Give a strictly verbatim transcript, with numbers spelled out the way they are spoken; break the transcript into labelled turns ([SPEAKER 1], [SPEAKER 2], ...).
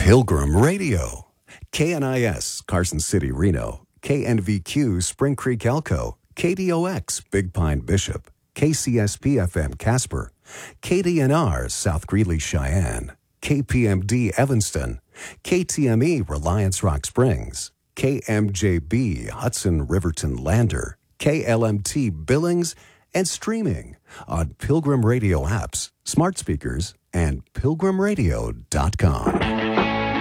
[SPEAKER 1] Pilgrim Radio. K N I S, Carson City, Reno. K N V Q, Spring Creek, Elko. K D O X, Big Pine, Bishop. K C S P F M, Casper. K D N R, South Greeley, Cheyenne. K P M D, Evanston. K T M E, Reliance Rock Springs. K M J B, Hudson Riverton Lander. K L M T, Billings, and streaming on Pilgrim Radio apps, smart speakers, and pilgrim radio dot com.